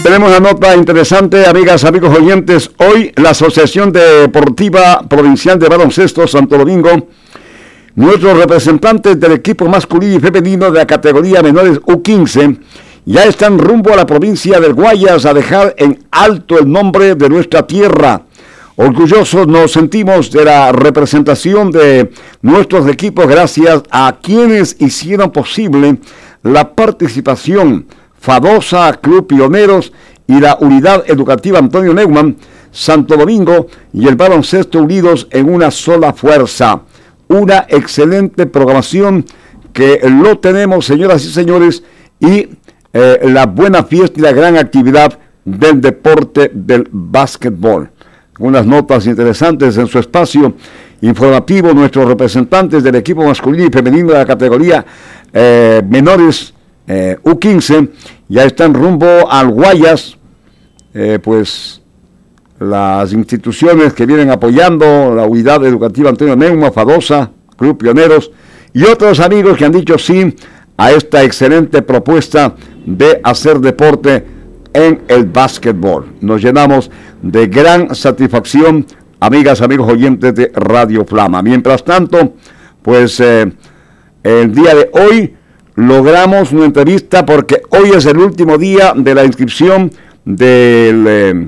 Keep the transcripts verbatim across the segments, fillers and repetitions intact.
Tenemos una nota interesante, amigas, amigos oyentes. Hoy la Asociación Deportiva Provincial de Baloncesto Santo Domingo, nuestros representantes del equipo masculino y femenino de la categoría menores U quince, ya están rumbo a la provincia del Guayas a dejar en alto el nombre de nuestra tierra. Orgullosos nos sentimos de la representación de nuestros equipos gracias a quienes hicieron posible la participación. Fadosa, Club Pioneros y la Unidad Educativa Antonio Neumann, Santo Domingo y el baloncesto unidos en una sola fuerza. Una excelente programación que lo tenemos, señoras y señores, y eh, la buena fiesta y la gran actividad del deporte del básquetbol. Unas notas interesantes en su espacio informativo. Nuestros representantes del equipo masculino y femenino de la categoría eh, menores eh, U quince ya están rumbo al Guayas, eh, pues las instituciones que vienen apoyando, la Unidad Educativa Antonio Neumann, Fadosa, Club Pioneros y otros amigos que han dicho sí a esta excelente propuesta de hacer deporte en el básquetbol. Nos llenamos de gran satisfacción, amigas, amigos oyentes de Radio Flama. Mientras tanto, pues eh, el día de hoy logramos una entrevista porque hoy es el último día de la inscripción del eh,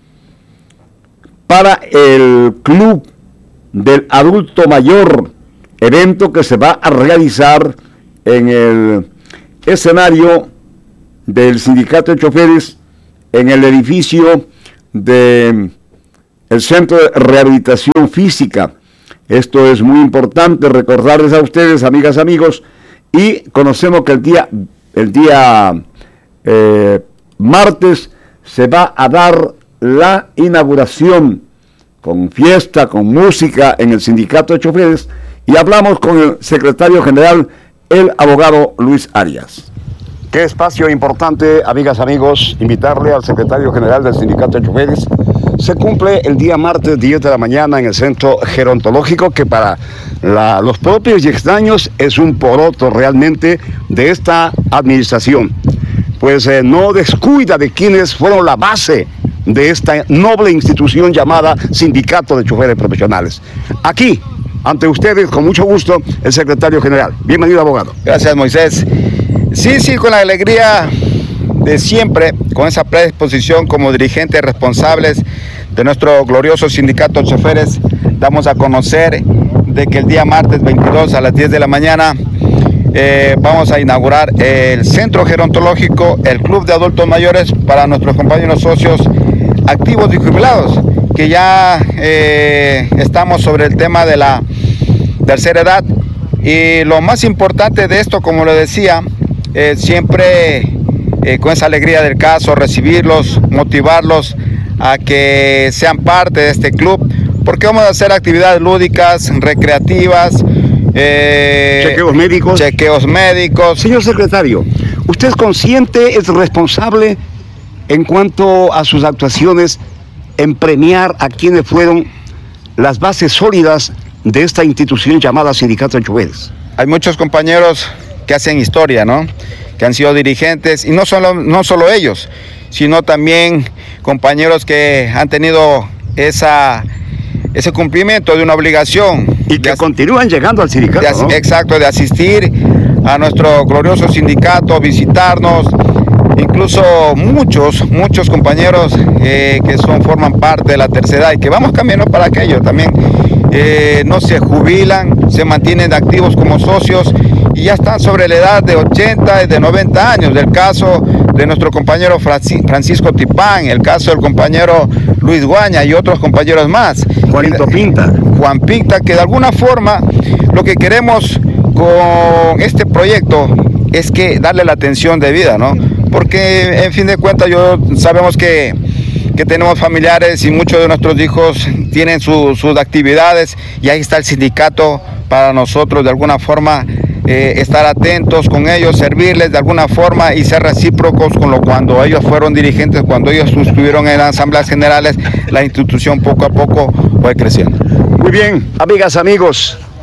para el Club del Adulto Mayor, evento que se va a realizar en el escenario del Sindicato de Choferes en el edificio del Centro de Rehabilitación Física. Esto es muy importante recordarles a ustedes, amigas, amigos, y conocemos que el día, el día eh, martes se va a dar la inauguración con fiesta, con música en el Sindicato de Choferes, y hablamos con el secretario general, el abogado Luis Arias. Qué espacio importante, amigas, amigos, invitarle al secretario general del Sindicato de Choferes. Se cumple el día martes diez de la mañana en el Centro Gerontológico, que para la, los propios y extraños es un poroto realmente de esta administración. Pues eh, no descuida de quienes fueron la base de esta noble institución llamada Sindicato de Choferes Profesionales. Aquí, ante ustedes, con mucho gusto, el secretario general. Bienvenido, abogado. Gracias, Moisés. Sí, sí, con la alegría de siempre, con esa predisposición como dirigentes responsables de nuestro glorioso Sindicato de Choferes, damos a conocer de que el día martes veintidós a las diez de la mañana eh, vamos a inaugurar el Centro Gerontológico, el Club de Adultos Mayores para nuestros compañeros socios activos y jubilados, que ya eh, estamos sobre el tema de la tercera edad. Y lo más importante de esto, como lo decía, eh, siempre eh, con esa alegría del caso, recibirlos, motivarlos a que sean parte de este club, porque vamos a hacer actividades lúdicas, recreativas, eh, chequeos médicos. chequeos médicos. Señor secretario, ¿usted es consciente, es responsable en cuanto a sus actuaciones en premiar a quienes fueron las bases sólidas de esta institución llamada Sindicato de Choferes? Hay muchos compañeros que hacen historia, ¿no? Que han sido dirigentes, y no solo, no solo ellos, sino también compañeros que han tenido esa, ese cumplimiento de una obligación. Y que continúan llegando al sindicato, de, ¿no? Exacto, de asistir a nuestro glorioso sindicato, visitarnos. Incluso muchos, muchos compañeros eh, que son, forman parte de la tercera edad y que vamos cambiando para aquello también. Eh, no se jubilan, se mantienen activos como socios y ya están sobre la edad de ochenta y de noventa años. Del caso de nuestro compañero Francisco Tipán, el caso del compañero Luis Guaña y otros compañeros más. Juanito Pinta. Juan Pinta, que de alguna forma lo que queremos con este proyecto es que darle la atención debida, ¿no? Porque en fin de cuentas yo sabemos que que tenemos familiares y muchos de nuestros hijos tienen su, sus actividades, y ahí está el sindicato para nosotros de alguna forma eh, estar atentos con ellos, servirles de alguna forma y ser recíprocos con lo cuando ellos fueron dirigentes, cuando ellos estuvieron en las asambleas generales, la institución poco a poco fue creciendo. Muy bien, amigas, amigos,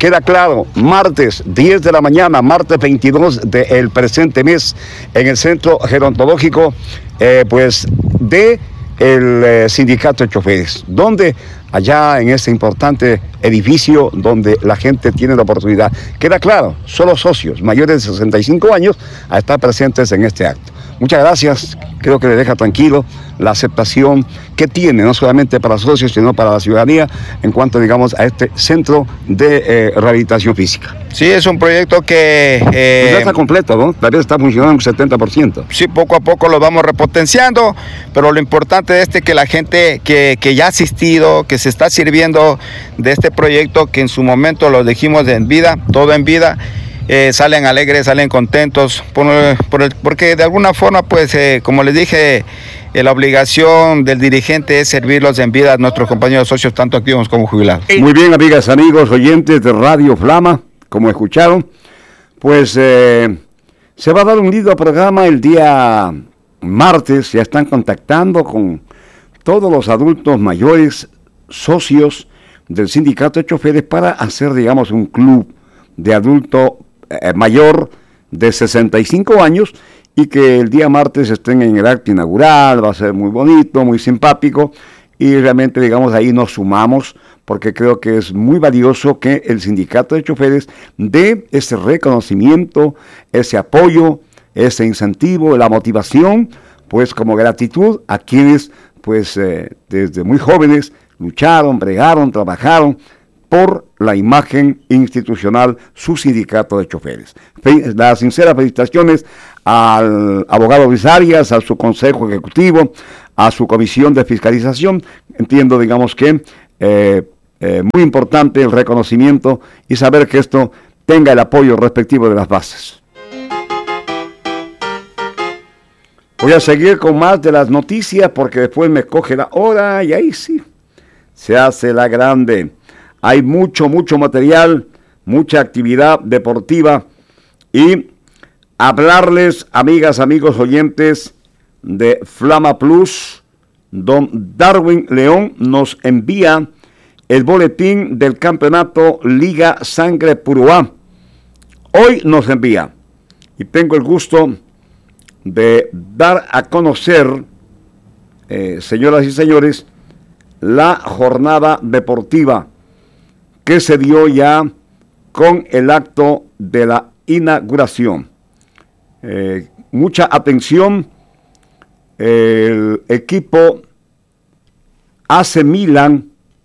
queda claro, martes diez de la mañana, martes veintidós del presente mes, en el Centro Gerontológico, eh, pues, de el eh, Sindicato de Choferes, donde allá en este importante edificio donde la gente tiene la oportunidad, queda claro, solo socios mayores de sesenta y cinco años a estar presentes en este acto. Muchas gracias, creo que le deja tranquilo la aceptación que tiene, no solamente para socios, sino para la ciudadanía, en cuanto, digamos, a este centro de eh, rehabilitación física. Sí, es un proyecto que... Eh, pues ya está completo, ¿no? Tal vez está funcionando un setenta por ciento. Sí, poco a poco lo vamos repotenciando, pero lo importante es este, que la gente que, que ya ha asistido, que se está sirviendo de este proyecto, que en su momento lo dijimos en vida, todo en vida, Eh, salen alegres, salen contentos, por, por el, porque de alguna forma, pues, eh, como les dije, eh, la obligación del dirigente es servirlos en vida a nuestros compañeros socios, tanto activos como jubilados. Muy bien, amigas, amigos, oyentes de Radio Flama, como escucharon, pues eh, se va a dar un lindo programa el día martes, ya están contactando con todos los adultos mayores, socios del Sindicato de Choferes, para hacer, digamos, un club de adulto eh, mayor de sesenta y cinco años, y que el día martes estén en el acto inaugural. Va a ser muy bonito, muy simpático, y realmente, digamos, ahí nos sumamos, porque creo que es muy valioso que el Sindicato de Choferes dé ese reconocimiento, ese apoyo, ese incentivo, la motivación, pues como gratitud a quienes, pues eh, desde muy jóvenes lucharon, bregaron, trabajaron por la imagen institucional, su sindicato de choferes. Fe, las sinceras felicitaciones al abogado Luis Arias, a su consejo ejecutivo, a su comisión de fiscalización. Entiendo, digamos, que eh, eh, muy importante el reconocimiento y saber que esto tenga el apoyo respectivo de las bases. Voy a seguir con más de las noticias, porque después me coge la hora y ahí sí se hace la grande. Hay mucho, mucho material, mucha actividad deportiva, y hablarles, amigas, amigos oyentes de Flama Plus, don Darwin León nos envía el boletín del campeonato Liga Sangre Puruá. Hoy nos envía, y tengo el gusto de dar a conocer, eh, señoras y señores, la jornada deportiva que se dio ya con el acto de la inauguración. Eh, mucha atención, el equipo A C Milan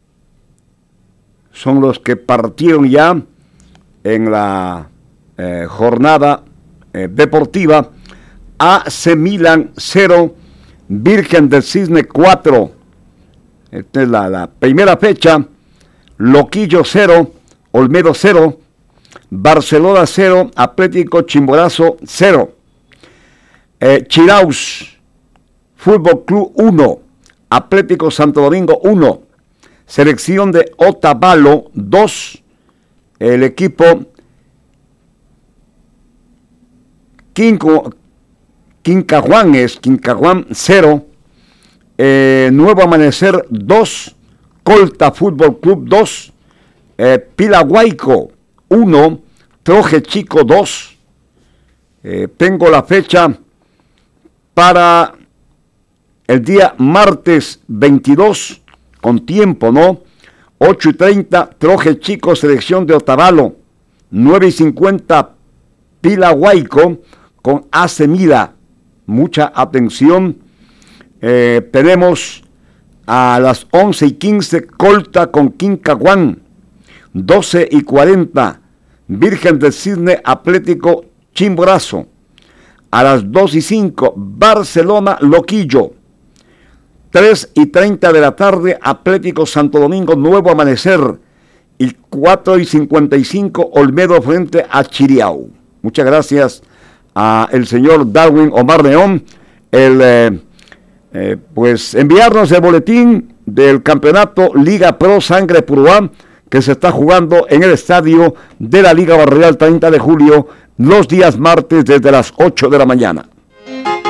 son los que partieron ya en la eh, jornada eh, deportiva. A C Milan cero, Virgen del Cisne cuatro. Esta es la, la primera fecha. Loquillo cero, Olmedo cero, Barcelona cero, Atlético Chimborazo cero, eh, Chiraus Fútbol Club uno, Atlético Santo Domingo uno, Selección de Otavalo dos, el equipo Quinco, Quincajuán es Quincajuán cero, eh, Nuevo Amanecer dos, Colta Fútbol Club dos, eh, Pilahuayco uno, Troje Chico dos. Eh, tengo la fecha para el día martes veintidós, con tiempo, ¿no? ocho y treinta, Troje Chico, Selección de Otavalo. nueve y cincuenta, Pilahuayco con A C Mida. Mucha atención. Eh, tenemos a las once y quince, Colta con Quincahuán. doce y cuarenta, Virgen del Cisne, Atlético Chimborazo. A las dos y cinco, Barcelona Loquillo. tres y treinta de la tarde, Atlético Santo Domingo, Nuevo Amanecer. Y cuatro y cincuenta y cinco, Olmedo frente a Chiriau. Muchas gracias a el señor Darwin Omar León, el... Eh, Eh, pues enviarnos el boletín del campeonato Liga Pro Sangre Puruá, que se está jugando en el estadio de la Liga Barrial treinta de julio, los días martes desde las ocho de la mañana.